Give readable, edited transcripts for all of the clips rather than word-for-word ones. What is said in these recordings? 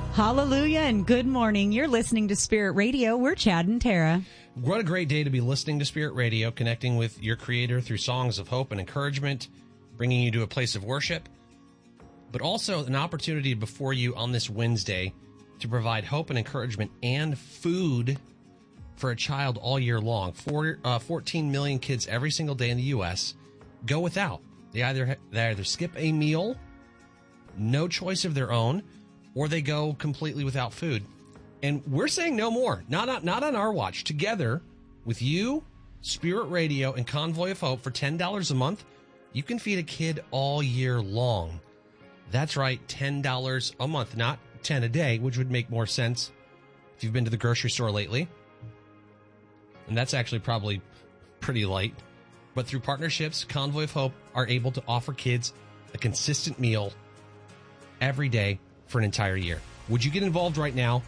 Hallelujah and good morning. You're listening to Spirit Radio. We're Chad and Tara. What a great day to be listening to Spirit Radio, connecting with your Creator through songs of hope and encouragement, bringing you to a place of worship, but also an opportunity before you on this Wednesday to provide hope and encouragement and food for a child all year long. 14 million kids every single day in the U.S. go without. They either skip a meal, no choice of their own, or they go completely without food. And we're saying no more. Not on our watch. Together with you, Spirit Radio, and Convoy of Hope for $10 a month, you can feed a kid all year long. That's right, $10 a month, not 10 a day, which would make more sense if you've been to the grocery store lately. And that's actually probably pretty light. But through partnerships, Convoy of Hope are able to offer kids a consistent meal every day for an entire year. Would you get involved right now?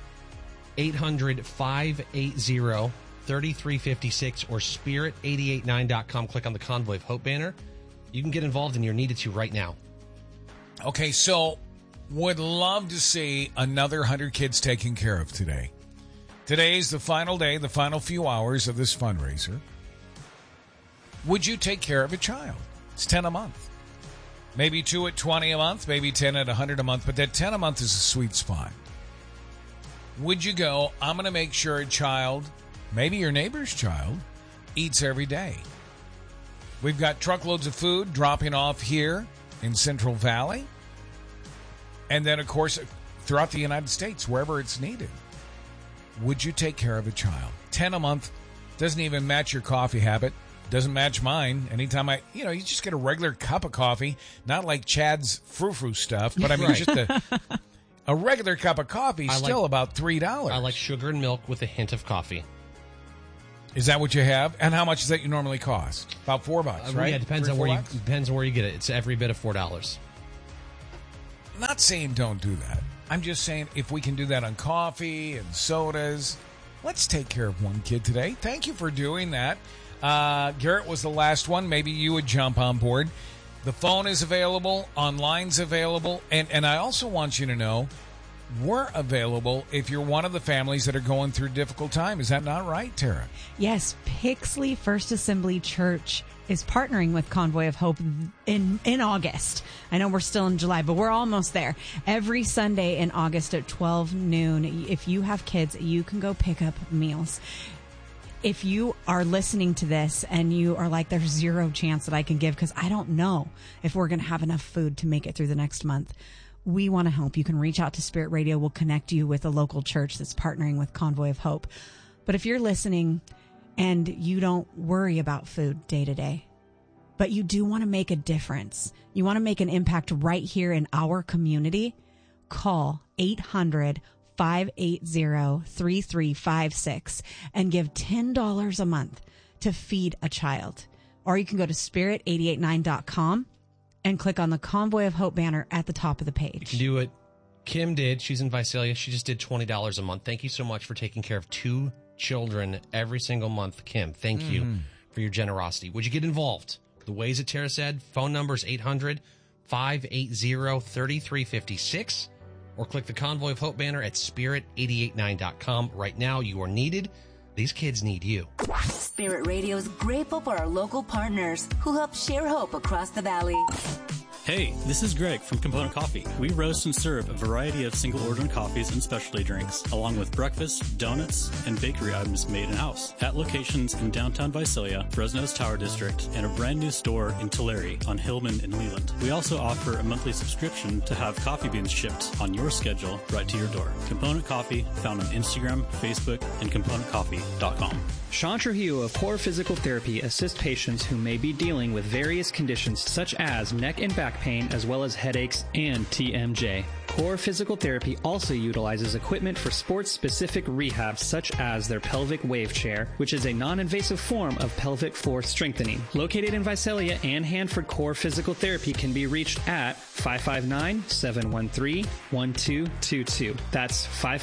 800-580-3356 or spirit889.com. Click on the Convoy of Hope banner. You can get involved, and you're needed to right now. Okay, so would love to see another 100 kids taken care of today. Today's the final day, the final few hours of this fundraiser. Would you take care of a child? It's 10 a month. Maybe 2 at 20 a month, maybe 10 at 100 a month, but that 10 a month is a sweet spot. Would you go, I'm going to make sure a child, maybe your neighbor's child, eats every day? We've got truckloads of food dropping off here in Central Valley. And then, of course, throughout the United States, wherever it's needed. Would you take care of a child? 10 a month doesn't even match your coffee habit. Doesn't match mine. Anytime you just get a regular cup of coffee, not like Chad's frou-frou stuff, but I mean, just a regular cup of coffee, still about $3. I like sugar and milk with a hint of coffee. Is that what you have? And how much does that normally cost? About $4, right? Yeah, it depends on where you get it. It's every bit of $4. I'm not saying don't do that. I'm just saying if we can do that on coffee and sodas, let's take care of one kid today. Thank you for doing that. Garrett was the last one. Maybe you would jump on board. The phone is available. Online's available. And I also want you to know we're available if you're one of the families that are going through a difficult time. Is that not right, Tara? Yes, Pixley First Assembly Church is partnering with Convoy of Hope in August. I know we're still in July, but we're almost there. Every Sunday in August at 12 noon, if you have kids, you can go pick up meals. If you are listening to this and you are like, there's zero chance that I can give because I don't know if we're going to have enough food to make it through the next month, we want to help. You can reach out to Spirit Radio. We'll connect you with a local church that's partnering with Convoy of Hope. But if you're listening and you don't worry about food day to day, but you do want to make a difference, you want to make an impact right here in our community, call 800-580-3356 and give $10 a month to feed a child. Or you can go to spirit889.com and click on the Convoy of Hope banner at the top of the page. You can do what Kim did. She's in Visalia. She just did $20 a month. Thank you so much for taking care of 2 children every single month, Kim. Thank you for your generosity. Would you get involved? The ways that Tara said, phone number is 800-580-3356. Or click the Convoy of Hope banner at spirit889.com. Right now, you are needed. These kids need you. Spirit Radio is grateful for our local partners who help share hope across the valley. Hey, this is Greg from Component Coffee. We roast and serve a variety of single-order coffees and specialty drinks, along with breakfast, donuts, and bakery items made in-house at locations in downtown Visalia, Fresno's Tower District, and a brand new store in Tulare on Hillman and Leland. We also offer a monthly subscription to have coffee beans shipped on your schedule right to your door. Component Coffee, found on Instagram, Facebook, and ComponentCoffee.com. Sean Trujillo of Core Physical Therapy assists patients who may be dealing with various conditions such as neck and back pain, as well as headaches and TMJ. Core Physical Therapy also utilizes equipment for sports-specific rehab, such as their pelvic wave chair, which is a non-invasive form of pelvic floor strengthening. Located in Visalia and Hanford, Core Physical Therapy can be reached at 559-713-1222. That's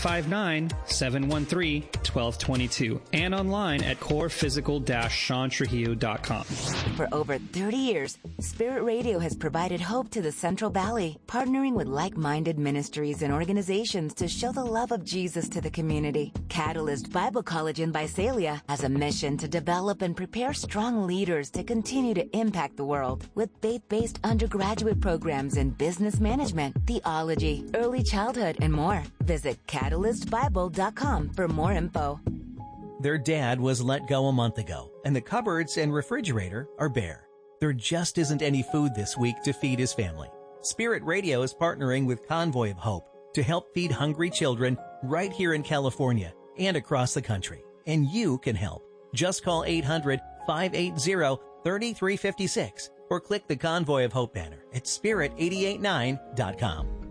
559-713-1222. And online at corephysical-seantrujillo.com. For over 30 years, Spirit Radio has provided hope to the Central Valley, partnering with like-minded ministries and organizations to show the love of Jesus to the community. Catalyst Bible College in Visalia has a mission to develop and prepare strong leaders to continue to impact the world with faith-based undergraduate programs in business management, theology, early childhood, and more. Visit catalystbible.com for more info. Their dad was let go a month ago, and the cupboards and refrigerator are bare. There just isn't any food this week to feed his family. Spirit Radio is partnering with Convoy of Hope to help feed hungry children right here in California and across the country. And you can help. Just call 800-580-3356 or click the Convoy of Hope banner at spirit889.com.